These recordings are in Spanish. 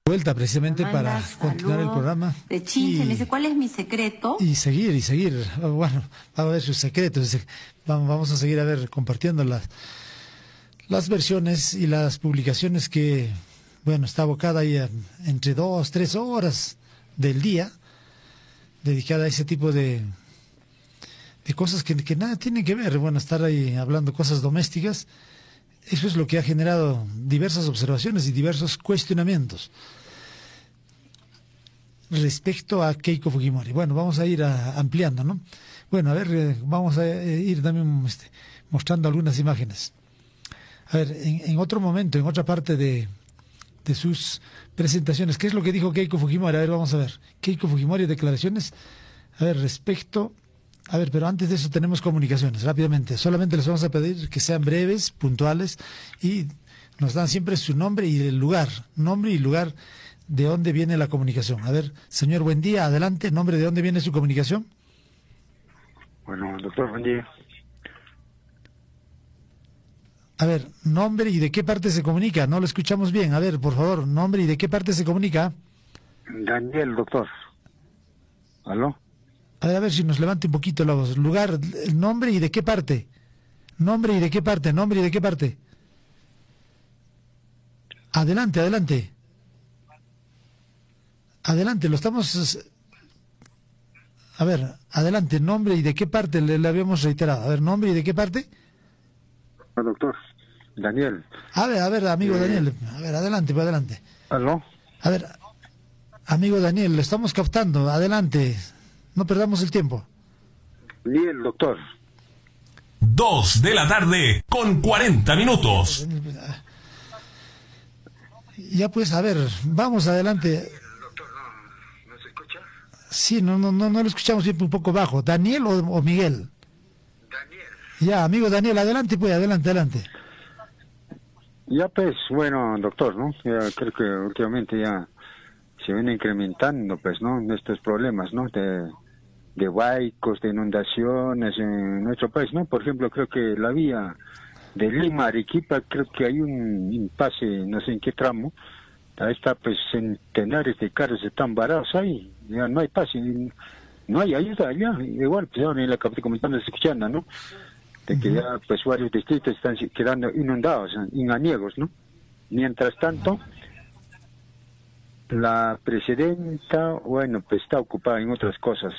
vuelta precisamente para continuar el programa. De Chinche, me dice, ¿cuál es mi secreto? Y seguir. Bueno, a ver sus secretos. Vamos a seguir a ver compartiendo las versiones y las publicaciones que, bueno, está abocada ahí entre 2, 3 horas del día dedicada a ese tipo de cosas que nada tienen que ver. Bueno, estar ahí hablando cosas domésticas, eso es lo que ha generado diversas observaciones y diversos cuestionamientos respecto a Keiko Fujimori. Bueno, vamos a ir ampliando, ¿no? Bueno, a ver, vamos a ir también mostrando algunas imágenes. A ver, en otro momento, en otra parte de sus presentaciones, ¿qué es lo que dijo Keiko Fujimori? A ver, vamos a ver. Keiko Fujimori, declaraciones. A ver, respecto... A ver, pero antes de eso tenemos comunicaciones, rápidamente. Solamente les vamos a pedir que sean breves, puntuales, y nos dan siempre su nombre y el lugar. Nombre y lugar de dónde viene la comunicación. A ver, señor, buen día, adelante. ¿Nombre de dónde viene su comunicación? Bueno, doctor, buen día. A ver, nombre y de qué parte se comunica. No lo escuchamos bien. A ver, por favor, nombre y de qué parte se comunica. Daniel, doctor. ¿Aló? A ver si nos levante un poquito la voz. Lugar, nombre y de qué parte. Nombre y de qué parte. Nombre y de qué parte. Adelante, adelante. Adelante, lo estamos... A ver, adelante, nombre y de qué parte le habíamos reiterado. A ver, nombre y de qué parte. Doctor, Daniel. A ver, amigo Daniel. A ver, adelante, pues adelante. ¿Aló? A ver, amigo Daniel, lo estamos captando. Adelante. No perdamos el tiempo. Daniel, doctor. 2 de la tarde con 40 minutos. Ya pues, a ver, vamos adelante. Doctor, ¿no se escucha? Sí, no lo escuchamos bien, un poco bajo. ¿Daniel o Miguel? Daniel. Ya, amigo Daniel, adelante pues, adelante. Ya pues, bueno, doctor, ¿no? Ya creo que últimamente ya se viene incrementando, pues, ¿no? Estos problemas, ¿no? De huaicos, de inundaciones en nuestro país, ¿no? Por ejemplo, creo que la vía de Lima a Arequipa, creo que hay un impasse, no sé en qué tramo, ahí está, pues, centenares de carros están varados ahí, ya no hay pase, no hay ayuda allá, igual, pues, ahora en la capital, como están escuchando, ¿no? De que ya, pues, varios distritos están quedando inundados, inaniegos, ¿no? Mientras tanto, la presidenta, bueno, pues está ocupada en otras cosas,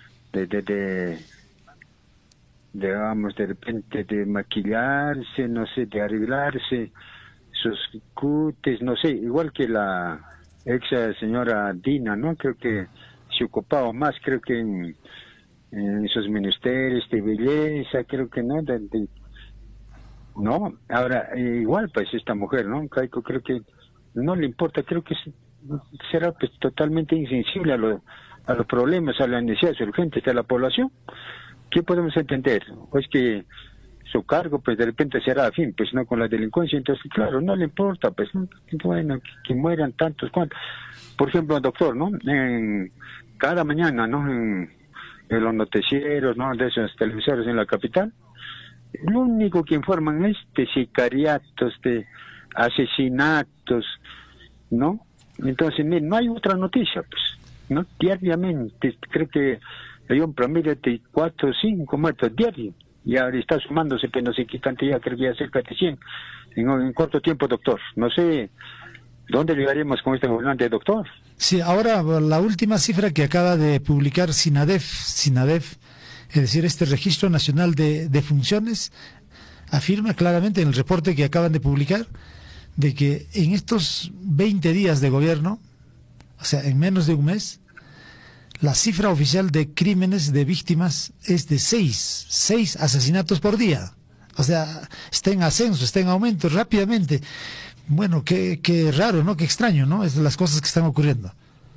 digamos, de repente de maquillarse, no sé, de arreglarse sus cutes, no sé, igual que la ex señora Dina, ¿no? Creo que se ocupaba más, creo que en sus ministerios de belleza, creo que no, no, ahora igual pues esta mujer, ¿no? Keiko, creo que no le importa, creo que será pues totalmente insensible a los problemas, a las necesidades urgentes de la población. ¿Qué podemos entender? Pues que su cargo pues de repente será afín, pues no con la delincuencia, entonces claro, no le importa, pues ¿no? Bueno, que mueran tantos, ¿cuántos? Por ejemplo, doctor, ¿no? Cada mañana, ¿no? En los noticieros, ¿no? De esos televisores en la capital, lo único que informan es de sicariatos, de asesinatos, ¿no? Entonces, no hay otra noticia, pues, ¿no? Diariamente, creo que hay un promedio de 4 o 5 muertos diarios, y ahora está sumándose, pero no sé qué cantidad, creo que ya cerca de 100, en corto tiempo, doctor. No sé, ¿dónde llegaremos con este gobernante, doctor? Sí, ahora la última cifra que acaba de publicar SINADEF, es decir, este Registro Nacional de Funciones, afirma claramente en el reporte que acaban de publicar, de que en estos 20 días de gobierno, o sea, en menos de un mes, la cifra oficial de crímenes de víctimas es de 6 asesinatos por día. O sea, está en ascenso, está en aumento rápidamente. Bueno, qué raro, ¿no? Qué extraño, ¿no? Es de las cosas que están ocurriendo.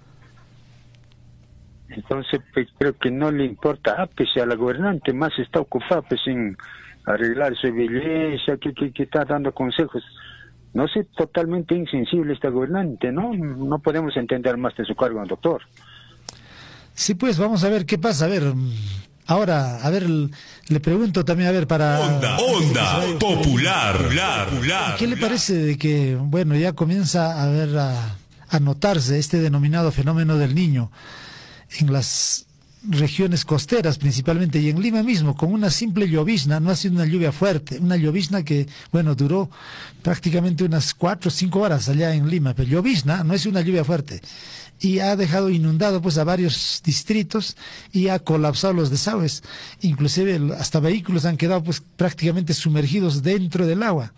Entonces, pues, creo que no le importa, pese a la gobernante, más está ocupada pues en arreglar su belleza, que está dando consejos. No sé, totalmente insensible esta gobernante, ¿no? No podemos entender más de su cargo, doctor. Sí, pues vamos a ver qué pasa. A ver, ahora, a ver, le pregunto también, a ver, para... Onda Popular. ¿Qué le parece de que, bueno, ya comienza a ver a a notarse este denominado fenómeno del Niño en las regiones costeras principalmente, y en Lima mismo, con una simple llovizna. No ha sido una lluvia fuerte, una llovizna que, bueno, duró prácticamente unas 4 o 5 horas allá en Lima, pero llovizna, no es una lluvia fuerte, y ha dejado inundado pues a varios distritos y ha colapsado los desagües, inclusive hasta vehículos han quedado pues prácticamente sumergidos dentro del agua.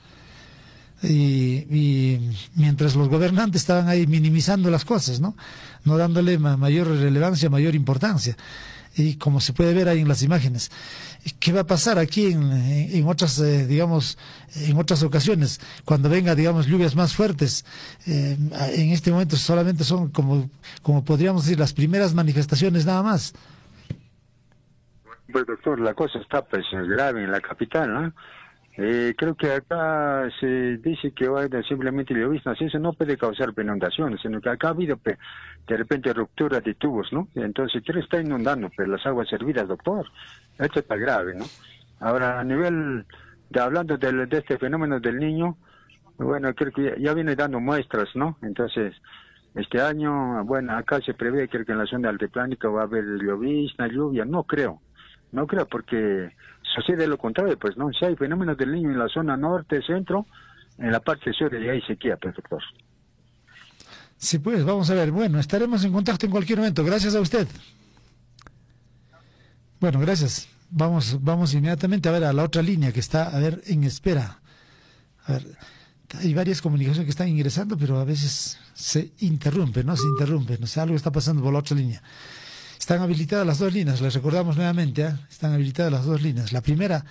Y mientras los gobernantes estaban ahí minimizando las cosas, no dándole mayor relevancia, mayor importancia, y como se puede ver ahí en las imágenes. ¿Qué va a pasar aquí en otras, digamos, en otras ocasiones, cuando venga, digamos, lluvias más fuertes? En este momento solamente son, como podríamos decir, las primeras manifestaciones nada más. Pues doctor, la cosa está pues grave en la capital, ¿no? Creo que acá se dice que va a simplemente lloviznas, eso no puede causar inundaciones, sino que acá ha habido de repente ruptura de tubos, ¿no? Entonces, ¿qué está inundando? Pues las aguas servidas, doctor. Esto está grave, ¿no? Ahora, a nivel hablando de este fenómeno del Niño, bueno, creo que ya viene dando muestras, ¿no? Entonces, este año, bueno, acá se prevé, creo que en la zona altiplánica va a haber llovizna, lluvia, no creo, porque sucede lo contrario, pues, ¿no? Si hay fenómenos del Niño en la zona norte, centro, en la parte sur ya hay sequía, pues, doctor. Sí, pues, vamos a ver. Bueno, estaremos en contacto en cualquier momento. Gracias a usted. Bueno, gracias. Vamos inmediatamente a ver a la otra línea que está, a ver, en espera. A ver, hay varias comunicaciones que están ingresando, pero a veces se interrumpen, ¿no? O sea, algo está pasando por la otra línea. Están habilitadas las 2 líneas, les recordamos nuevamente, ¿eh? Están habilitadas las 2 líneas. La primera,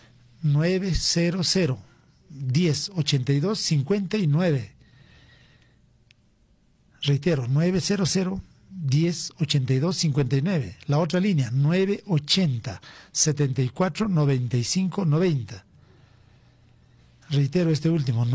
900-1082-59. Reitero, 900-1082-59. La otra línea, 980-74-95-90. Reitero este último,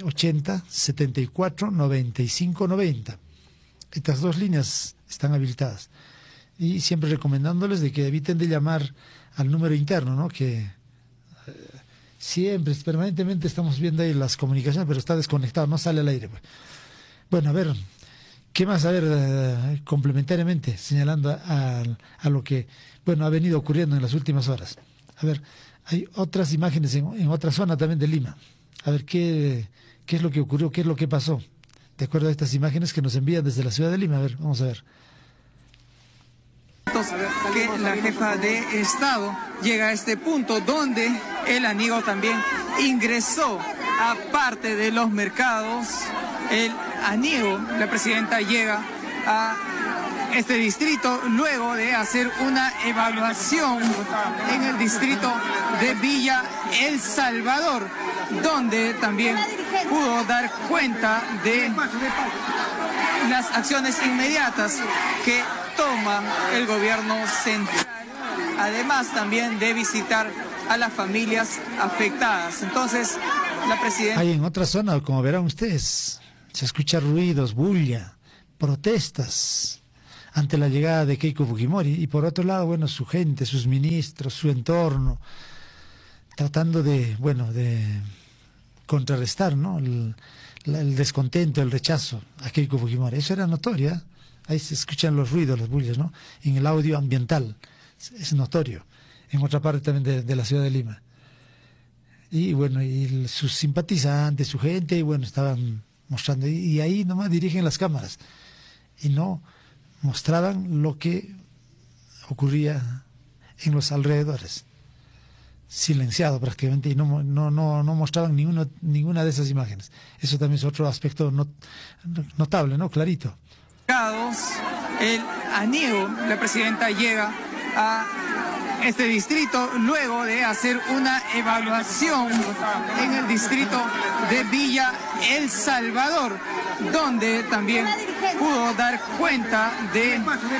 980-74-95-90. Estas 2 líneas están habilitadas. Y siempre recomendándoles de que eviten de llamar al número interno, ¿no? Que siempre, permanentemente estamos viendo ahí las comunicaciones, pero está desconectado, no sale al aire. Bueno, a ver, ¿qué más? A ver, complementariamente, señalando a lo que, bueno, ha venido ocurriendo en las últimas horas. A ver, hay otras imágenes en otra zona también de Lima. A ver, ¿qué es lo que ocurrió? ¿Qué es lo que pasó? De acuerdo a estas imágenes que nos envían desde la ciudad de Lima. A ver, vamos a ver. Que la jefa de Estado llega a este punto donde el aniego también ingresó a parte de los mercados. El aniego, la presidenta llega a este distrito luego de hacer una evaluación en el distrito de Villa El Salvador, donde también pudo dar cuenta de las acciones inmediatas que toma el gobierno central, además también de visitar a las familias afectadas. Entonces, la presidenta... Hay en otra zona, como verán ustedes, se escuchan ruidos, bulla, protestas ante la llegada de Keiko Fujimori, y por otro lado, bueno, su gente, sus ministros, su entorno, tratando de, bueno, de contrarrestar, ¿no?, el descontento, el rechazo a Keiko Fujimori. Eso era notorio, ¿eh? Ahí se escuchan los ruidos, las bullas, ¿no? En el audio ambiental, es notorio. En otra parte también de la ciudad de Lima. Y bueno, y sus simpatizantes, su gente, y bueno, estaban mostrando. Y ahí nomás dirigen las cámaras. Y no mostraban lo que ocurría en los alrededores. Silenciado prácticamente, y no mostraban ninguna de esas imágenes. Eso también es otro aspecto notable, ¿no? Clarito. El aniego, la presidenta llega a este distrito luego de hacer una evaluación en el distrito de Villa El Salvador, donde también pudo dar cuenta de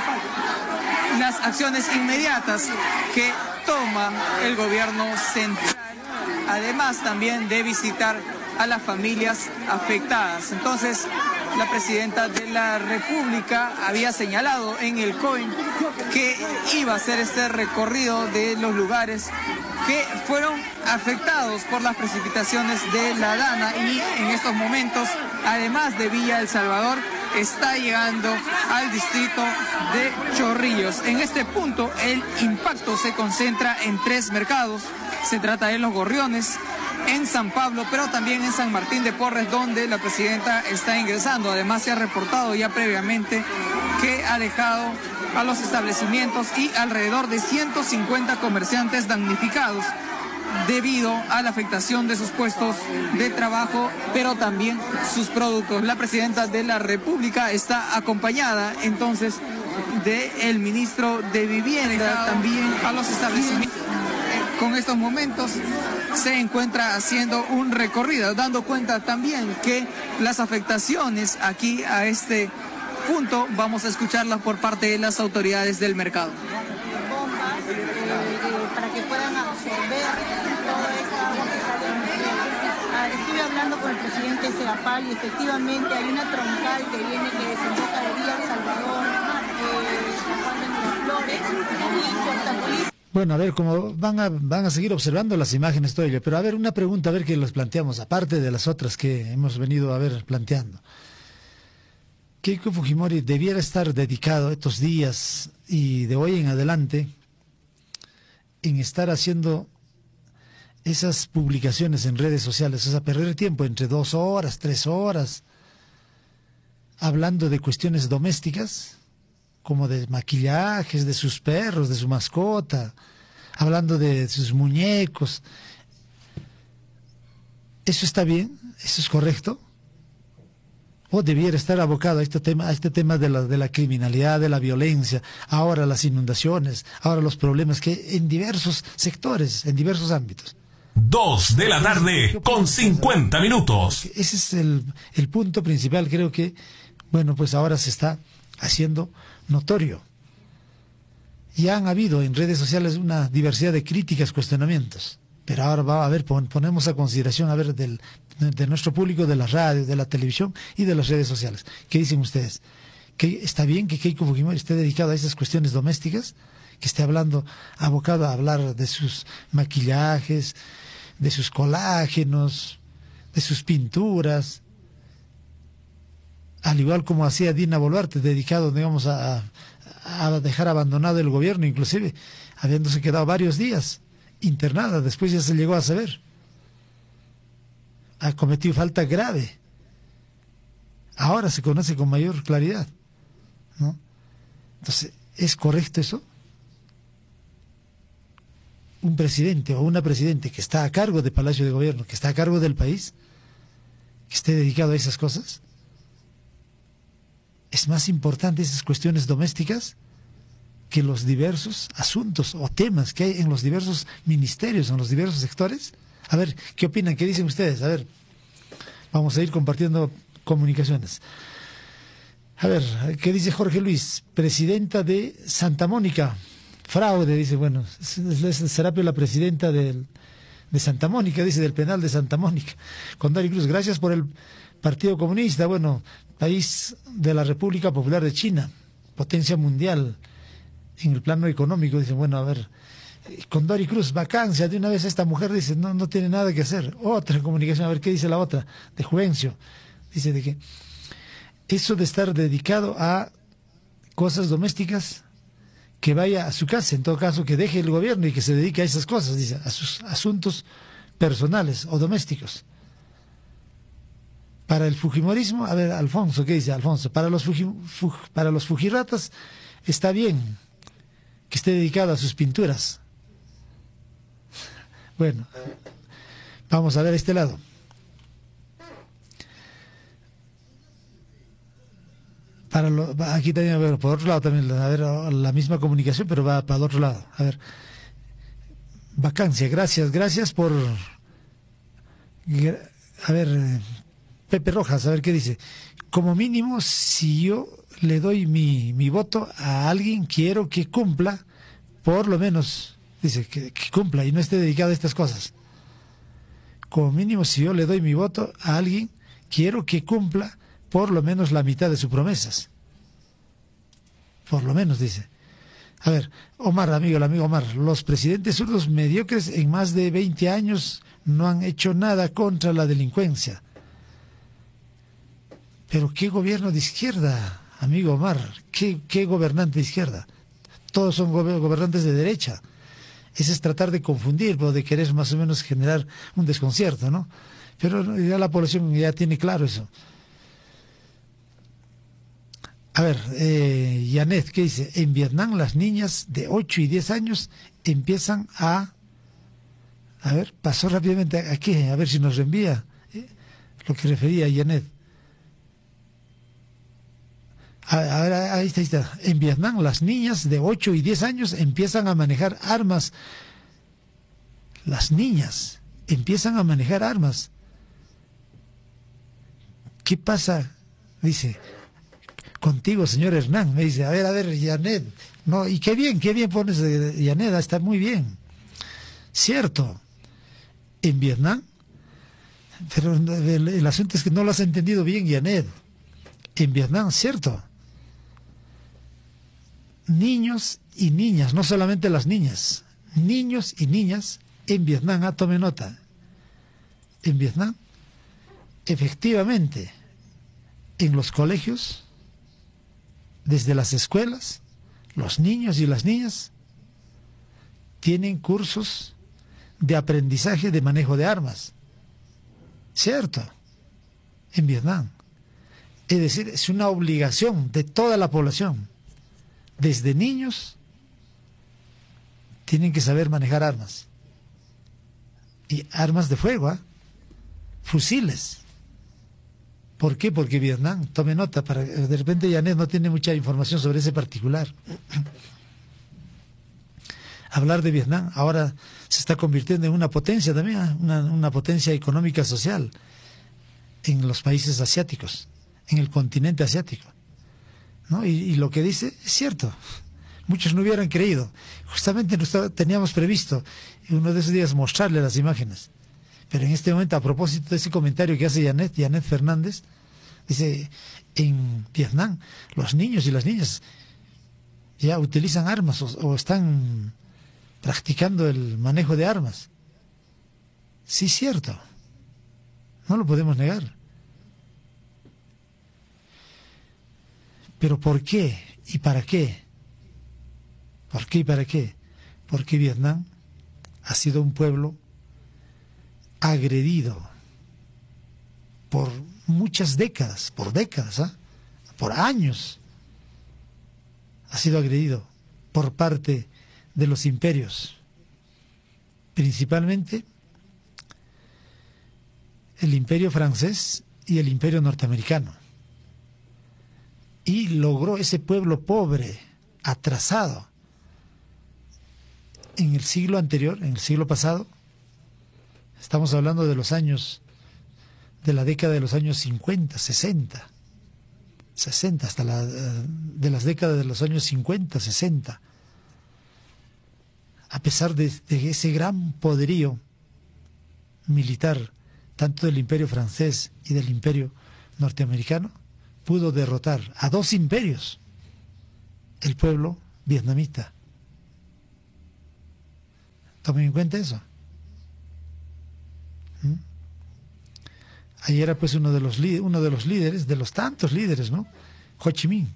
las acciones inmediatas que toma el gobierno central, además también de visitar a las familias afectadas. Entonces, la presidenta de la República había señalado en el COIN que iba a hacer este recorrido de los lugares que fueron afectados por las precipitaciones de la Dana, y en estos momentos, además de Villa El Salvador, está llegando al distrito de Chorrillos. En este punto el impacto se concentra en 3 mercados. Se trata de Los Gorriones, en San Pablo, pero también en San Martín de Porres, donde la presidenta está ingresando. Además, se ha reportado ya previamente que ha dejado a los establecimientos y alrededor de 150 comerciantes damnificados debido a la afectación de sus puestos de trabajo, pero también sus productos. La presidenta de la República está acompañada entonces del ministro de Vivienda, también a los establecimientos. Con estos momentos se encuentra haciendo un recorrido, dando cuenta también que las afectaciones aquí a este punto vamos a escucharlas por parte de las autoridades del mercado. Bombas para que puedan absorber toda esta agua que sale del mercado. Estuve hablando con el presidente Segapal y efectivamente hay una troncal que viene, que desemboca de Villa El Salvador, San Juan de Miraflores y obstaculiza. Bueno, a ver, como van a seguir observando las imágenes todavía, pero a ver, una pregunta, a ver que los planteamos, aparte de las otras que hemos venido a ver planteando. Keiko Fujimori debiera estar dedicado estos días y de hoy en adelante en estar haciendo esas publicaciones en redes sociales, o sea, perder tiempo entre 2 horas, 3 horas, hablando de cuestiones domésticas, como de maquillajes, de sus perros, de su mascota, hablando de sus muñecos. ¿Eso está bien? ¿Eso es correcto? ¿O debiera estar abocado a este tema de la criminalidad, de la violencia, ahora las inundaciones, ahora los problemas que en diversos sectores, en diversos ámbitos? 2 de la tarde con 50 minutos. Ese es el punto principal, creo que, bueno, pues ahora se está haciendo notorio. Ya han habido en redes sociales una diversidad de críticas, cuestionamientos, pero ahora va a haber, ponemos a consideración, a ver, de nuestro público, de la radio, de la televisión y de las redes sociales. ¿Qué dicen ustedes? ¿Que está bien que Keiko Fujimori esté dedicado a esas cuestiones domésticas? Que esté abocado a hablar de sus maquillajes, de sus colágenos, de sus pinturas, al igual como hacía Dina Boluarte, dedicado, digamos, a dejar abandonado el gobierno, inclusive habiéndose quedado varios días internada, después ya se llegó a saber. Ha cometido falta grave. Ahora se conoce con mayor claridad, ¿no? Entonces, ¿es correcto eso? Un presidente o una presidente que está a cargo del Palacio de Gobierno, que está a cargo del país, que esté dedicado a esas cosas. Es más importante esas cuestiones domésticas que los diversos asuntos o temas que hay en los diversos ministerios, en los diversos sectores. A ver, ¿qué opinan? ¿Qué dicen ustedes? A ver, vamos a ir compartiendo comunicaciones. A ver, ¿qué dice Jorge Luis? Presidenta de Santa Mónica. Fraude, dice, bueno, será la presidenta de Santa Mónica, dice, del penal de Santa Mónica. Condori Cruz, gracias por el Partido Comunista, bueno, país de la República Popular de China, potencia mundial en el plano económico, dice, bueno, a ver, Condori Cruz, vacancia, de una vez esta mujer dice, no tiene nada que hacer. Otra comunicación, a ver qué dice la otra, de Juvencio, dice de que eso de estar dedicado a cosas domésticas, que vaya a su casa, en todo caso que deje el gobierno y que se dedique a esas cosas, dice, a sus asuntos personales o domésticos. Para el fujimorismo, a ver, Alfonso, ¿qué dice Alfonso? Para los fujiratas está bien que esté dedicado a sus pinturas. Bueno, vamos a ver este lado. Aquí también, a ver, por otro lado también, a ver, la misma comunicación, pero va para el otro lado. A ver, vacancia, gracias por... A ver, Pepe Rojas, a ver qué dice. Como mínimo, si yo le doy mi voto a alguien, quiero que cumpla, por lo menos, dice, que cumpla y no esté dedicado a estas cosas. Como mínimo, si yo le doy mi voto a alguien, quiero que cumpla por lo menos la mitad de sus promesas. Por lo menos, dice. A ver, Omar, el amigo Omar, los presidentes zurdos mediocres en más de 20 años no han hecho nada contra la delincuencia. Pero ¿qué gobierno de izquierda, amigo Omar? ¿Qué gobernante de izquierda? Todos son gobernantes de derecha. Ese es tratar de confundir, o de querer más o menos generar un desconcierto, ¿no? Pero ya la población ya tiene claro eso. A ver, Janet, ¿qué dice? En Vietnam las niñas de 8 y 10 años empiezan a... A ver, pasó rápidamente a qué, a ver si nos reenvía lo que refería a Janet. Ahí está. En Vietnam las niñas de 8 y 10 años empiezan a manejar armas. Las niñas empiezan a manejar armas. ¿Qué pasa? Dice, contigo, señor Hernán. Me dice, a ver, Janet. No, y qué bien pones, Janet, está muy bien. Cierto. En Vietnam, pero el asunto es que no lo has entendido bien, Janet. En Vietnam, cierto. Niños y niñas, no solamente las niñas, niños y niñas en Vietnam, tome nota. En Vietnam, efectivamente, en los colegios, desde las escuelas, los niños y las niñas tienen cursos de aprendizaje de manejo de armas. Cierto, en Vietnam. Es decir, es una obligación de toda la población. Desde niños tienen que saber manejar armas. Y armas de fuego, fusiles. ¿Por qué? Porque Vietnam, tome nota, de repente Janet no tiene mucha información sobre ese particular. Hablar de Vietnam ahora se está convirtiendo en una potencia también, una potencia económica social en los países asiáticos, en el continente asiático, ¿no? Y lo que dice es cierto. Muchos no hubieran creído. Justamente teníamos previsto uno de esos días mostrarle las imágenes. Pero en este momento, a propósito de ese comentario que hace Janet Fernández, dice, en Vietnam los niños y las niñas ya utilizan armas o están practicando el manejo de armas. Sí, cierto. No lo podemos negar. Pero ¿por qué? ¿Y para qué? ¿Por qué y para qué? Porque Vietnam ha sido un pueblo agredido por muchas décadas, por años. Ha sido agredido por parte de los imperios, principalmente el imperio francés y el imperio norteamericano. Y logró ese pueblo pobre, atrasado, en el siglo anterior, en el siglo pasado, estamos hablando de los años, de la década de los años 50, 60, hasta de las décadas de los años 50, 60. A pesar de ese gran poderío militar, tanto del imperio francés y del imperio norteamericano, pudo derrotar a dos imperios, el pueblo vietnamita. Tomen en cuenta eso. Ahí era pues uno de los líderes, de los tantos líderes, ¿no? Ho Chi Minh.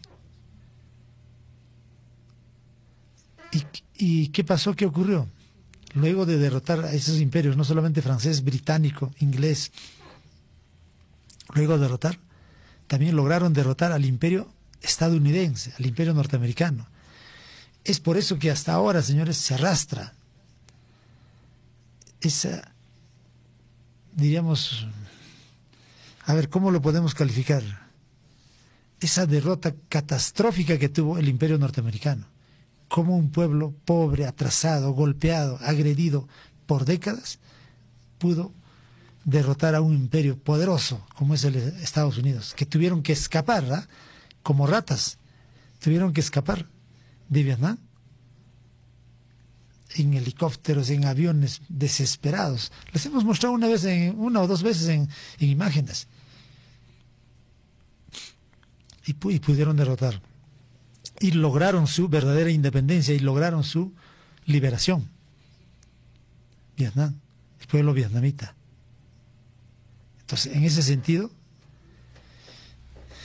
¿Y qué pasó? ¿Qué ocurrió? Luego de derrotar a esos imperios, no solamente francés, británico, inglés, luego de derrotar, también lograron derrotar al imperio estadounidense, al imperio norteamericano. Es por eso que hasta ahora, señores, se arrastra esa, diríamos, a ver, ¿cómo lo podemos calificar? Esa derrota catastrófica que tuvo el imperio norteamericano. Como un pueblo pobre, atrasado, golpeado, agredido por décadas, pudo derrotar a un imperio poderoso como es el Estados Unidos, que tuvieron que escapar, como ratas, tuvieron que escapar de Vietnam en helicópteros, en aviones, desesperados. Les hemos mostrado una o dos veces en imágenes. Y pudieron derrotar. Y lograron su verdadera independencia y lograron su liberación. Vietnam, el pueblo vietnamita. Entonces, en ese sentido,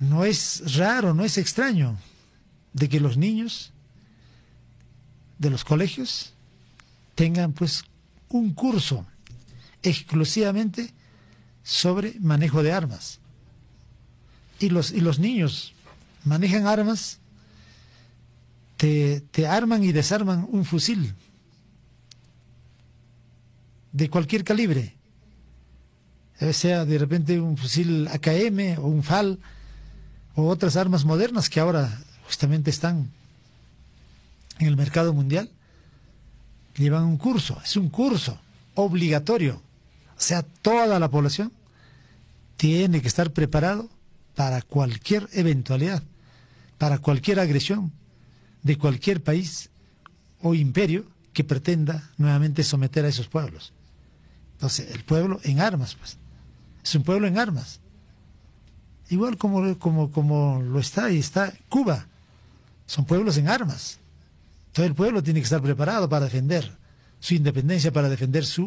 no es raro, no es extraño de que los niños de los colegios tengan pues un curso exclusivamente sobre manejo de armas. Y los niños manejan armas, te arman y desarman un fusil de cualquier calibre, sea de repente un fusil AKM o un FAL o otras armas modernas que ahora justamente están en el mercado mundial. Llevan un curso, es un curso obligatorio, o sea, toda la población tiene que estar preparado para cualquier eventualidad, para cualquier agresión de cualquier país o imperio que pretenda nuevamente someter a esos pueblos. Entonces, el pueblo en armas, pues, es un pueblo en armas. Igual como lo está y está Cuba, son pueblos en armas. Todo el pueblo tiene que estar preparado para defender su independencia, para defender su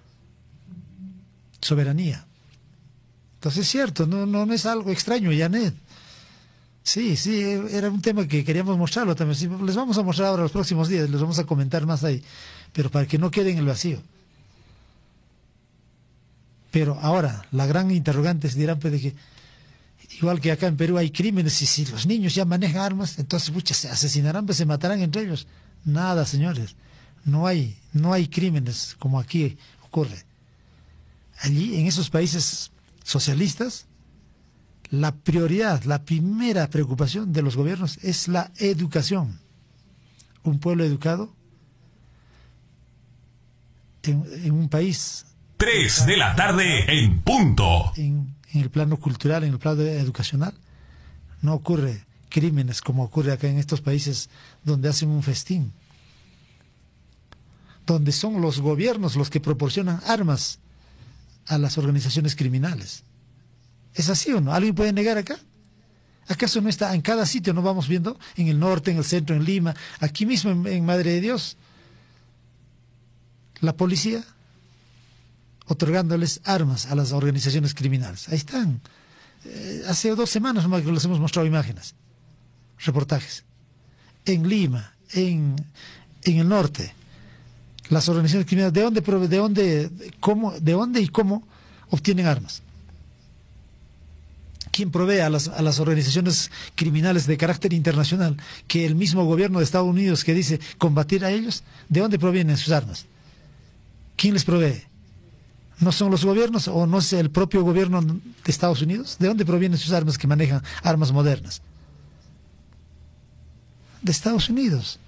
soberanía. Entonces es cierto, no es algo extraño, Janet. Sí, era un tema que queríamos mostrarlo también. Sí, les vamos a mostrar ahora los próximos días, les vamos a comentar más ahí, pero para que no quede en el vacío. Pero ahora, la gran interrogante es, dirán, pues, de que igual que acá en Perú hay crímenes, y si los niños ya manejan armas, entonces se asesinarán, pues se matarán entre ellos. Nada, señores, no hay crímenes como aquí ocurre. Allí, en esos países socialistas, la prioridad, la primera preocupación de los gobiernos es la educación. Un pueblo educado en un país... 3 de la tarde en punto. En el plano cultural, en el plano educacional, no ocurre crímenes como ocurre acá en estos países donde hacen un festín, donde son los gobiernos los que proporcionan armas a las organizaciones criminales. ¿Es así o no? ¿Alguien puede negar acá? ¿Acaso no está en cada sitio? ¿No vamos viendo? En el norte, en el centro, en Lima, aquí mismo en Madre de Dios, la policía otorgándoles armas a las organizaciones criminales. Ahí están. Hace 2 semanas que les hemos mostrado imágenes, reportajes. En Lima, en el norte, las organizaciones criminales, ¿de dónde y cómo obtienen armas? ¿Quién provee a las organizaciones criminales de carácter internacional que el mismo gobierno de Estados Unidos que dice combatir a ellos? ¿De dónde provienen sus armas? ¿Quién les provee? ¿No son los gobiernos o no es el propio gobierno de Estados Unidos? ¿De dónde provienen sus armas que manejan armas modernas? De Estados Unidos.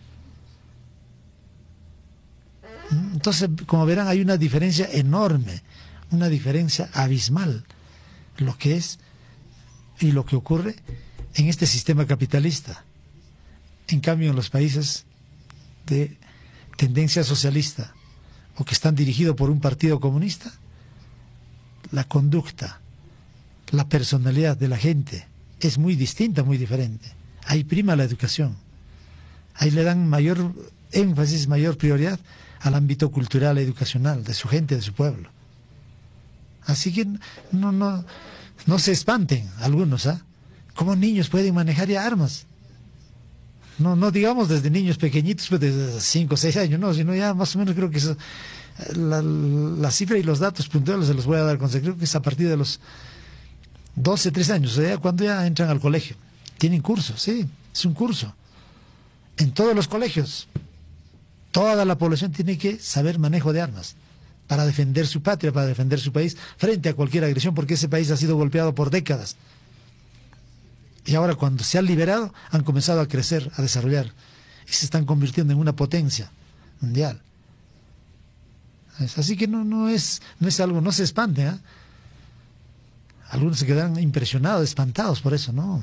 Entonces, como verán, hay una diferencia enorme, una diferencia abismal, lo que es y lo que ocurre en este sistema capitalista. En cambio, en los países de tendencia socialista o que están dirigidos por un partido comunista, la conducta, la personalidad de la gente es muy distinta, muy diferente. Ahí prima la educación. Ahí le dan mayor énfasis, mayor prioridad al ámbito cultural, educacional, de su gente, de su pueblo. Así que no se espanten algunos, ¿ah? ¿Cómo niños pueden manejar ya armas? No digamos desde niños pequeñitos, pues desde 5 o 6 años, no, sino ya más o menos creo que eso, la cifra y los datos puntuales se los voy a dar con creo que es a partir de los 12, 13 años, o sea, cuando ya entran al colegio. Tienen cursos, sí, es un curso. En todos los colegios, toda la población tiene que saber manejo de armas para defender su patria, para defender su país frente a cualquier agresión, porque ese país ha sido golpeado por décadas. Y ahora cuando se han liberado, han comenzado a crecer, a desarrollar, y se están convirtiendo en una potencia mundial. Así que no es algo, no se espante, ¿eh? Algunos se quedan impresionados, espantados por eso, no.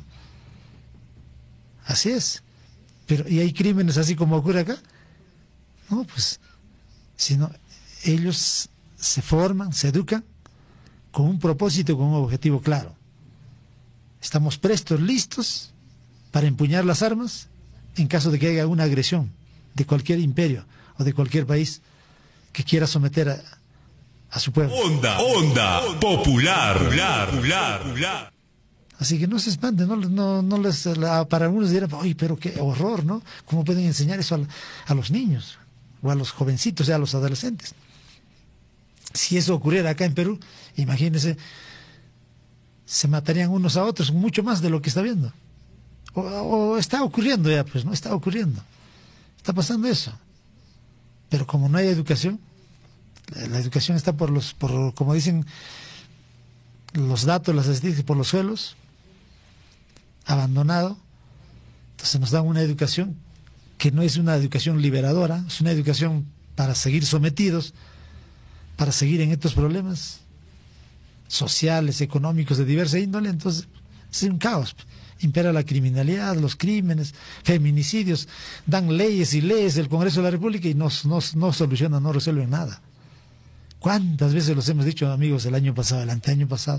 Así es. Pero, ¿y hay crímenes así como ocurre acá? No, pues, sino ellos se forman, se educan con un propósito, con un objetivo claro. Estamos prestos, listos para empuñar las armas en caso de que haya una agresión de cualquier imperio o de cualquier país que quiera someter a su pueblo. Onda popular. Así que no se espanten, no les, para algunos dirán, oye, pero qué horror, ¿no? ¿Cómo pueden enseñar eso a los niños o a los jovencitos, a los adolescentes? Si eso ocurriera acá en Perú, imagínense, se matarían unos a otros mucho más de lo que está viendo. O está ocurriendo ya, pues, ¿no? Está ocurriendo. Está pasando eso. Pero como no hay educación, la educación está por como dicen los datos, las estadísticas, por los suelos, abandonado. Entonces nos dan una educación que no es una educación liberadora, es una educación para seguir sometidos, para seguir en estos problemas sociales, económicos, de diversa índole. Entonces es un caos. Impera la criminalidad, los crímenes, feminicidios, dan leyes y leyes del Congreso de la República y no solucionan, no resuelven nada. ¿Cuántas veces los hemos dicho, amigos, el año pasado, el anteaño pasado?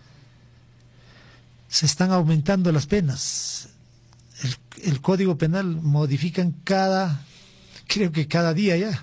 Se están aumentando las penas. El Código Penal modifican creo que cada día ya.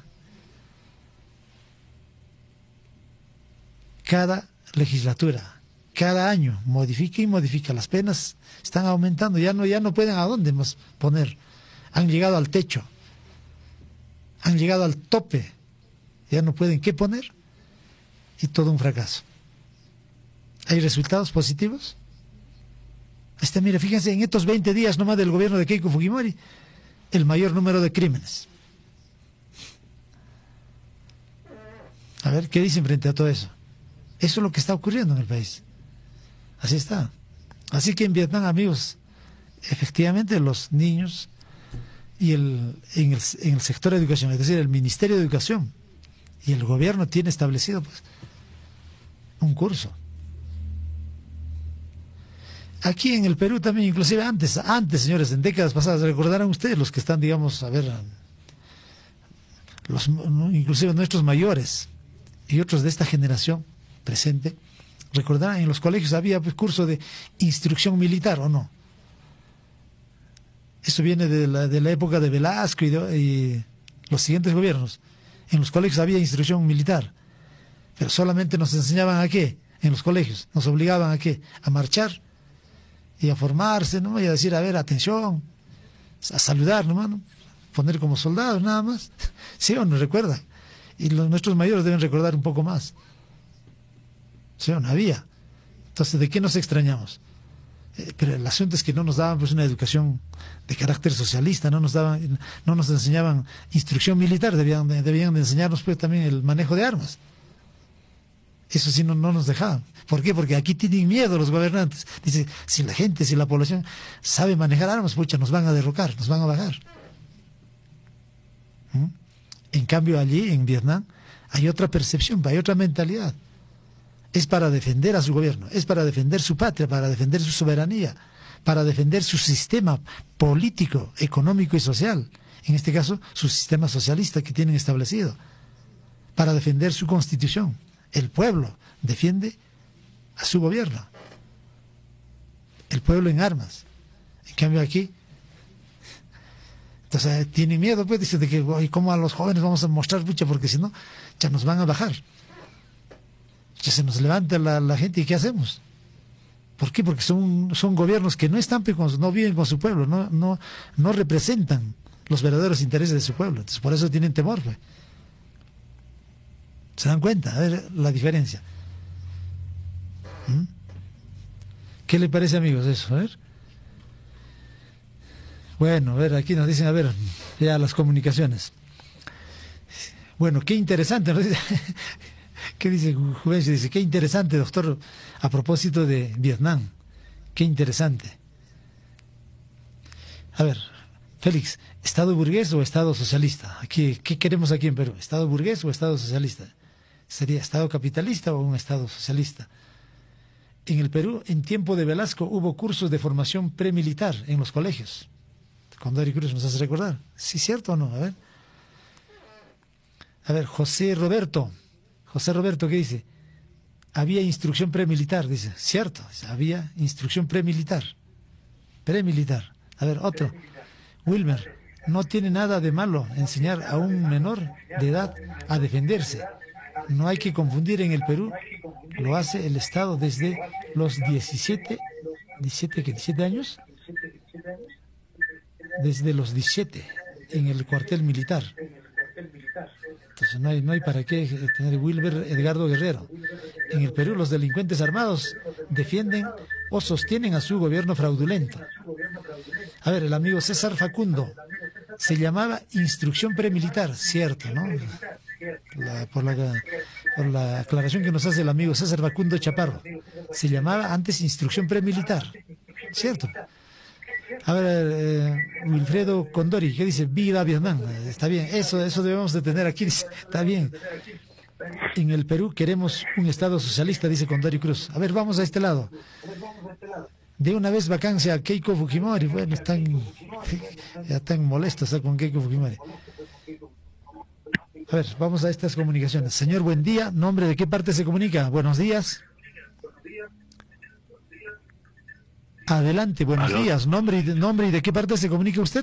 Cada legislatura, cada año, modifica y modifica. Las penas están aumentando, ya no pueden a dónde más poner. Han llegado al techo, han llegado al tope, ya no pueden qué poner, y todo un fracaso. ¿Hay resultados positivos? Mire, fíjense, en estos 20 días nomás del gobierno de Keiko Fujimori, el mayor número de crímenes. A ver, ¿qué dicen frente a todo eso? Eso es lo que está ocurriendo en el país. Así está. Así que en Vietnam, amigos, efectivamente los niños y en el sector de educación, es decir, el Ministerio de Educación y el gobierno tiene establecido pues un curso. Aquí en el Perú también, inclusive antes, señores, en décadas pasadas, recordarán ustedes los que están, digamos, a ver, inclusive nuestros mayores y otros de esta generación presente, recordarán, en los colegios había pues, curso de instrucción militar, ¿o no? Eso viene de la época de Velasco y los siguientes gobiernos. En los colegios había instrucción militar, pero solamente nos enseñaban a qué, en los colegios, nos obligaban a qué, a marchar y a formarse, ¿no? Y a decir, a ver, atención, a saludar, ¿no? Poner como soldados, nada más. ¿Sí o no recuerdan? Y nuestros mayores deben recordar un poco más. ¿Sí o no? Había. Entonces, ¿de qué nos extrañamos? Pero el asunto es que no nos daban pues una educación de carácter socialista, no nos enseñaban instrucción militar, debían de enseñarnos pues también el manejo de armas. Eso sí no nos dejaban. ¿Por qué? Porque aquí tienen miedo los gobernantes. Dice, si la población sabe manejar armas, pucha, nos van a derrocar, nos van a bajar. En cambio allí, en Vietnam, hay otra percepción, hay otra mentalidad. Es para defender a su gobierno, es para defender su patria, para defender su soberanía, para defender su sistema político, económico y social. En este caso, su sistema socialista que tienen establecido. Para defender su constitución. El pueblo defiende a su gobierno. El pueblo en armas. En cambio aquí, entonces tiene miedo, pues, dice, de que, oye, ¿cómo a los jóvenes vamos a mostrar mucha? Porque si no, ya nos van a bajar. Ya se nos levanta la gente, ¿y qué hacemos? ¿Por qué? Porque son gobiernos que no están, no viven con su pueblo, no representan los verdaderos intereses de su pueblo. Entonces por eso tienen temor, pues. ¿Se dan cuenta? A ver la diferencia. ¿Qué le parece, amigos, eso? A ver. Bueno, a ver, aquí nos dicen, a ver, ya las comunicaciones. Bueno, qué interesante, ¿no? ¿Qué dice Juvencio? Dice, qué interesante, doctor, a propósito de Vietnam. Qué interesante. A ver, Félix, ¿Estado burgués o Estado socialista? Aquí, ¿qué queremos aquí en Perú? ¿Estado burgués o Estado socialista? ¿Sería Estado capitalista o un Estado socialista? En el Perú, en tiempo de Velasco, hubo cursos de formación premilitar en los colegios. Cuando Eric Cruz nos hace recordar. ¿Sí, cierto o no? A ver, José Roberto, ¿qué dice? Había instrucción premilitar, dice. Cierto, había instrucción premilitar. A ver, otro. Wilmer, no tiene nada de malo enseñar a un menor de edad a defenderse. No hay que confundir, en el Perú lo hace el Estado desde los 17 17 años, desde los 17 en el cuartel militar. Entonces no hay para qué tener Wilber Edgardo Guerrero. En el Perú los delincuentes armados defienden o sostienen a su gobierno fraudulento. A ver, el amigo César Facundo, se llamaba instrucción premilitar, cierto, ¿no? Por la aclaración que nos hace el amigo César Facundo Chaparro, se llamaba antes instrucción premilitar, cierto. A ver, Wilfredo Condori, ¿qué dice? Viva Vietnam. Está bien, eso debemos de tener aquí, dice, está bien. En el Perú queremos un Estado socialista, dice Condori Cruz. A ver, vamos a este lado. De una vez vacancia a Keiko Fujimori. Bueno, ya están molestos con Keiko Fujimori. A ver, vamos a estas comunicaciones. Señor, buen día. ¿Nombre de qué parte se comunica? Buenos días. Adelante, buenos días. ¿Nombre y de qué parte se comunica usted?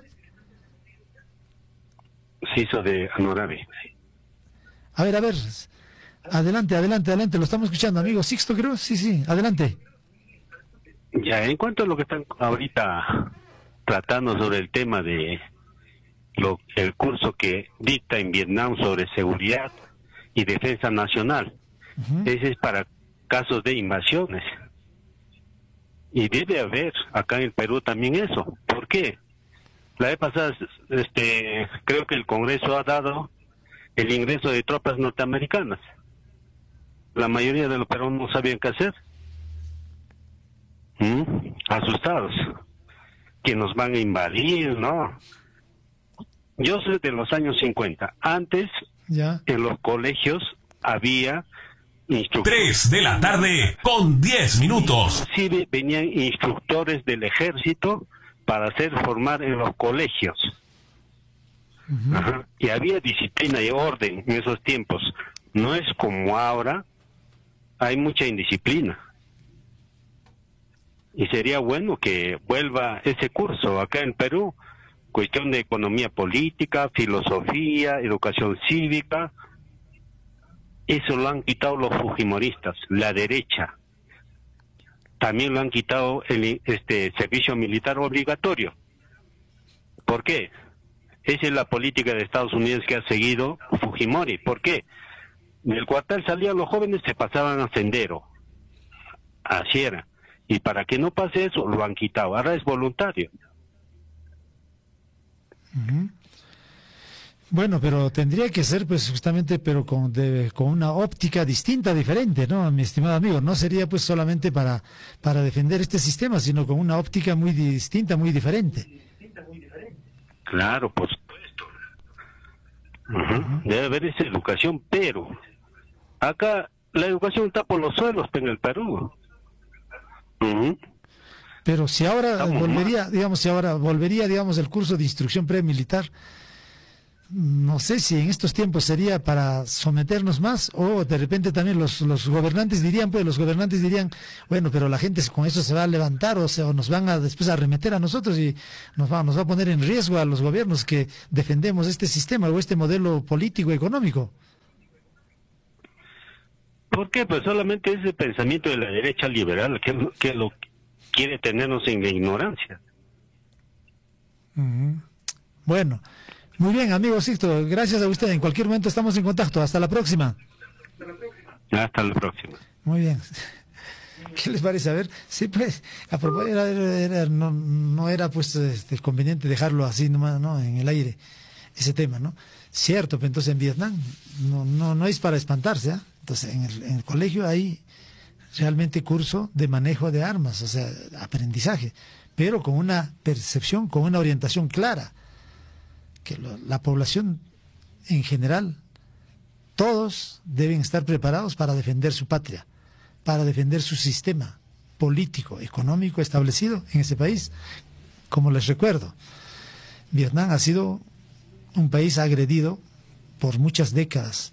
Ciso de Anorabe. A ver. Adelante, lo estamos escuchando, amigo Sixto, creo. Sí, adelante. Ya, en cuanto a lo que están ahorita tratando sobre el tema de el curso que dicta en Vietnam sobre seguridad y defensa nacional, ese es para casos de invasiones. Y debe haber acá en el Perú también eso. ¿Por qué? La vez pasada, creo que el Congreso ha dado el ingreso de tropas norteamericanas. La mayoría de los peruanos no sabían qué hacer. Asustados. Que nos van a invadir, ¿no? Yo soy de los años 50. Antes, en los colegios había 3 de la tarde con 10 minutos. Sí, venían instructores del ejército para hacer formar en los colegios. Y había disciplina y orden en esos tiempos. No es como ahora, hay mucha indisciplina. Y sería bueno que vuelva ese curso acá en Perú, cuestión de economía política, filosofía, educación cívica. Eso lo han quitado los fujimoristas, la derecha. También lo han quitado el servicio militar obligatorio. ¿Por qué? Esa es la política de Estados Unidos que ha seguido Fujimori. ¿Por qué? Del cuartel salían los jóvenes, se pasaban a sendero. Así era. Y para que no pase eso, lo han quitado. Ahora es voluntario. Bueno, pero tendría que ser, pues, justamente, pero con una óptica distinta, diferente, ¿no, mi estimado amigo? No sería, pues, solamente para defender este sistema, sino con una óptica muy distinta, muy diferente. Claro, por supuesto. Debe haber esa educación, pero acá la educación está por los suelos en el Perú. Pero si ahora volvería, digamos, el curso de instrucción premilitar, no sé si en estos tiempos sería para someternos más, o de repente también los gobernantes dirían, bueno, pero la gente con eso se va a levantar, o nos van a después a arremeter a nosotros y nos va a poner en riesgo a los gobiernos que defendemos este sistema o este modelo político económico. ¿Por qué? Pues solamente ese pensamiento de la derecha liberal que lo quiere tenernos en la ignorancia. Bueno, muy bien, amigo Sixto, gracias a usted. En cualquier momento estamos en contacto. Hasta la próxima. Hasta la próxima. Muy bien. ¿Qué les parece? A ver, sí, pues, a propósito, no era pues conveniente dejarlo así nomás, ¿no? En el aire, ese tema, ¿no? Cierto, pero entonces en Vietnam no es para espantarse, ¿eh? Entonces en el colegio hay realmente curso de manejo de armas, o sea, aprendizaje, pero con una percepción, con una orientación clara, que la población en general, todos deben estar preparados para defender su patria, para defender su sistema político, económico establecido en ese país. Como les recuerdo, Vietnam ha sido un país agredido por muchas décadas.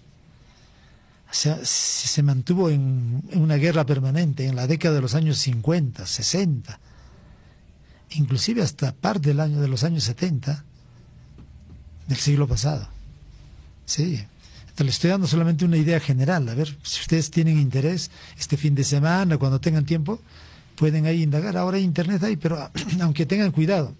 Se mantuvo en una guerra permanente en la década de los años 50, 60, inclusive hasta parte de los años 70 del siglo pasado. Sí, te le estoy dando solamente una idea general. A ver, si ustedes tienen interés, este fin de semana, cuando tengan tiempo, pueden ahí indagar. Ahora hay internet ahí, pero aunque tengan cuidado,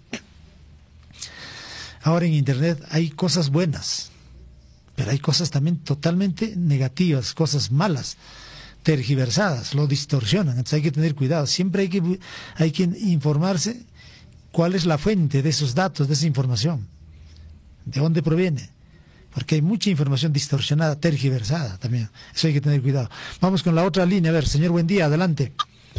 ahora en internet hay cosas buenas, pero hay cosas también totalmente negativas, cosas malas, tergiversadas, lo distorsionan. Entonces hay que tener cuidado. Siempre hay que informarse cuál es la fuente de esos datos, de esa información, de dónde proviene, porque hay mucha información distorsionada, tergiversada también. Eso hay que tener cuidado. Vamos con la otra línea. A ver, señor, buen día, adelante.